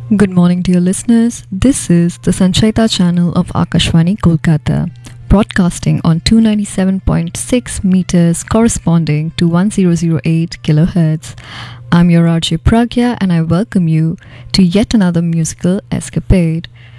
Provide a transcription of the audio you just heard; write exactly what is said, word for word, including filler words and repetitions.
Good morning, dear listeners. This is the Sanchaita channel of Akashvani Kolkata, broadcasting on two ninety-seven point six meters corresponding to one thousand eight kilohertz. I'm your R J Pragya and I welcome you to yet another musical escapade.